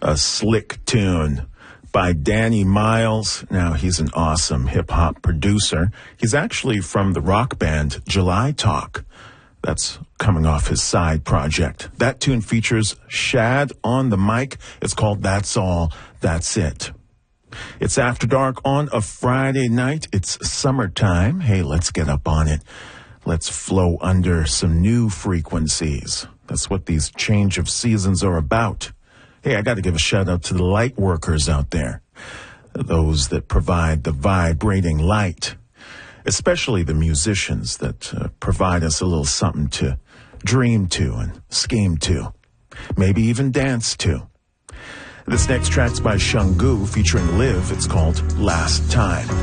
A slick tune by Danny Miles. Now, he's an awesome hip-hop producer. He's actually from the rock band July Talk. That's coming off his side project. That tune features Shad on the mic. It's called That's All, That's It. It's After Dark on a Friday night. It's summertime. Hey, let's get up on it. Let's flow under some new frequencies. That's what these change of seasons are about. Hey, I got to give a shout out to the light workers out there. Those that provide the vibrating light. Especially the musicians that provide us a little something to dream to and scheme to. Maybe even dance to. This next track's by Shungu featuring Liv. It's called Last Time.